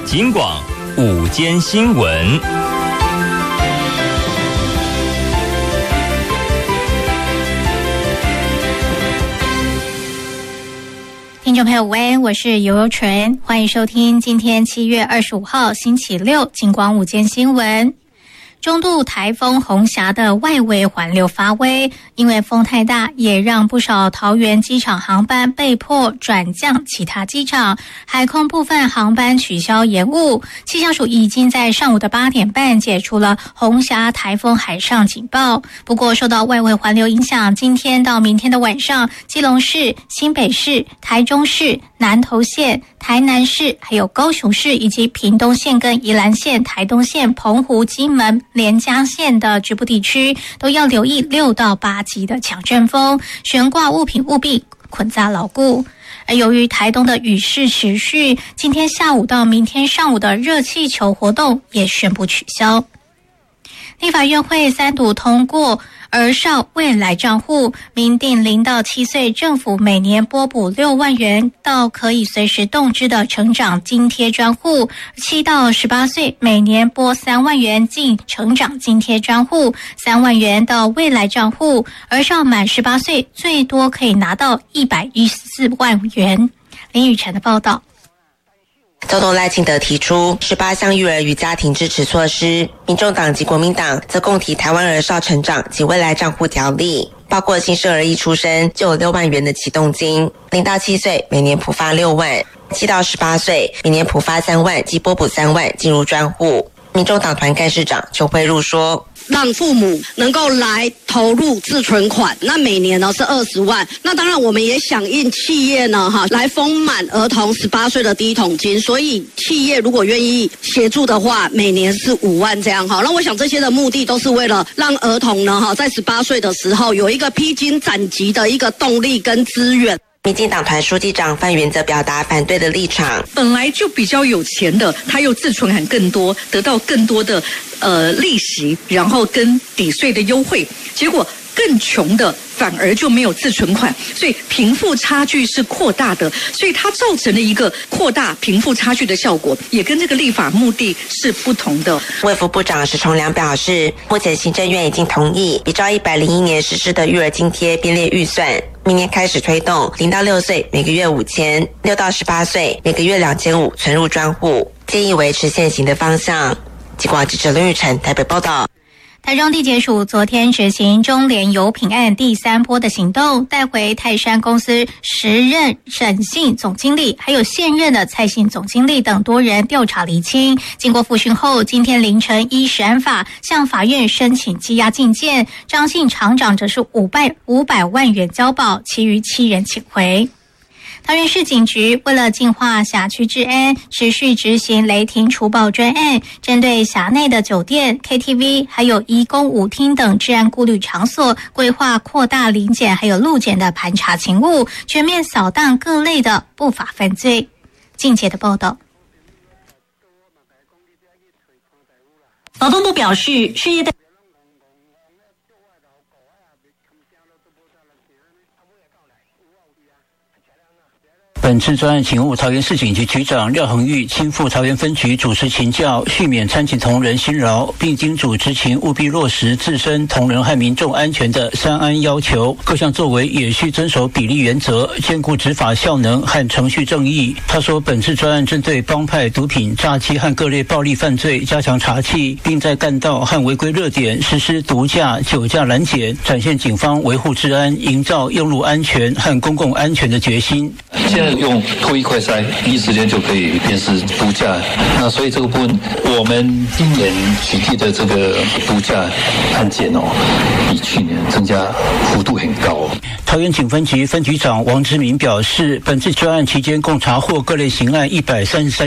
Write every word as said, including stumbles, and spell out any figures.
警广午间新闻。 听众朋友午安，我是游游纯，欢迎收听今天七月二十五号星期六警广午间新闻。中度台风红霞的外围环流发威，因为风太大，也让不少桃园机场航班被迫转降其他机场，海空部分航班取消延误。气象署已经在上午的八点半解除了红霞台风海上警报。不过受到外围环流影响，今天到明天的晚上，基隆市、新北市、台中市、南投县、台南市、还有高雄市以及屏东县跟宜兰县、台东县、澎湖、金门、连江县的局部地区都要留意六到八级的强阵风，悬挂物品务必捆扎牢固。而由于台东的雨势持续，今天下午到明天上午的热气球活动也宣布取消。立法院会三读通过儿少未来账户，明定零到七岁政府每年拨补六万元到可以随时动支的成长津贴专户，七到十八岁每年拨三万元进成长津贴专户，三万元到未来账户，儿少满十八岁最多可以拿到一百一十四万元。林雨晨的报道。 总统赖清德提出十八项育儿与家庭支持措施，民众党及国民党则共提台湾儿少成长及未来账户条例，包括新生儿一出生就有六万元的启动金，零到七岁每年普发六万，七到十八岁每年普发三万及拨补三万进入专户。民众党团干事长邱慧茹说， 让父母能够来投入自存款，那每年呢是二十万。那当然我们也响应企业呢哈来丰满儿童十八岁的第一桶金，所以企业如果愿意协助的话，每年是五万这样哈。那我想这些的目的都是为了让儿童呢哈在十八岁的时候有一个披荆斩棘的一个动力跟资源。 民进党团书记长范云则表达反对的立场， 本来就比较有钱的，他又自存款更多，得到更多的呃利息，然后跟抵税的优惠，结果更穷的反而就没有自存款，所以贫富差距是扩大的，所以它造成了一个扩大贫富差距的效果，也跟这个立法目的是不同的。 卫福部长石崇良表示，目前行政院已经同意比照一百零一年实施的育儿津贴编列预算，明年开始推动零到六岁每个月五千，六到十八岁每个月两千五存入专户，建议维持现行的方向。警广记者林玉成台北报道。 台中地检署昨天执行中联油品案第三波的行动，带回泰山公司时任沈姓总经理还有现任的蔡姓总经理等多人调查厘清。经过复讯后，今天凌晨依食安法向法院申请羁押禁见，张姓厂长则是五百五百万元交保，其余七人请回。桃园市警局为了净化辖区治安，持续执行雷霆除暴专案，针对辖内的酒店、K T V 还有移工舞厅等治安顾虑场所，规划扩大临检还有路检的盘查勤务，全面扫荡各类的不法犯罪。进阶的报道。劳动部表示，事业的本次专案勤务，桃园市警局局长廖恒玉亲赴桃园分局主持勤教，续免参勤同仁辛劳，并叮嘱执勤务必落实自身、同仁和民众安全的三安要求，各项作为也需遵守比例原则，兼顾执法效能和程序正义。他说，本次专案针对帮派、毒品、诈欺和各类暴力犯罪加强查缉，并在干道和违规热点实施毒驾、酒驾拦检，展现警方维护治安、营造用路安全和公共安全的决心。 现在用唾液快筛，第一时间就可以辨识毒驾。那所以这个部分，我们今年取缔的这个毒驾案件哦，比去年增加幅度很高。 桃园警分局分局长王之明表示，本次专案期间共查获各类刑案一百三十三